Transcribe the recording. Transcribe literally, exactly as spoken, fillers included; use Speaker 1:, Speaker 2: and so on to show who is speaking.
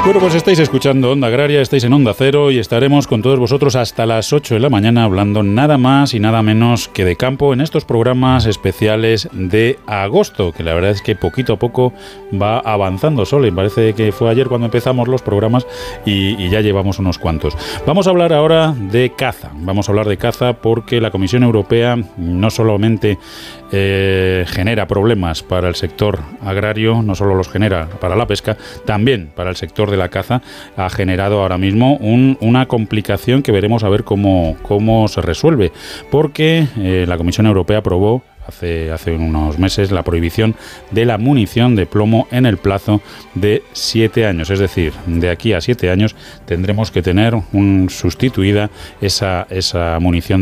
Speaker 1: Bueno, pues estáis escuchando Onda Agraria, estáis en Onda Cero y estaremos con todos vosotros hasta las ocho de la mañana hablando nada más y nada menos que de campo en estos programas especiales de agosto, que la verdad es que poquito a poco va avanzando solo y parece que fue ayer cuando empezamos los programas y, y ya llevamos unos cuantos. Vamos a hablar ahora de caza, vamos a hablar de caza porque la Comisión Europea no solamente eh, genera problemas para el sector agrario, no solo los genera para la pesca, también para el sector de la caza, ha generado ahora mismo un, una complicación que veremos a ver cómo, cómo se resuelve, porque eh, la Comisión Europea aprobó Hace, hace unos meses la prohibición de la munición de plomo en el plazo de siete años. Es decir, de aquí a siete años tendremos que tener un, sustituida esa, esa munición